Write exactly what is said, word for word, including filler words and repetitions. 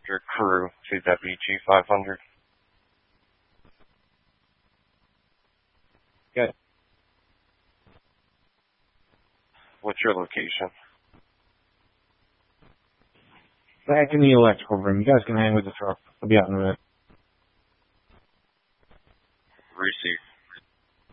your crew to W G five hundred. Okay. What's your location? Back in the electrical room. You guys can hang with the truck. I'll be out in a minute. Receive.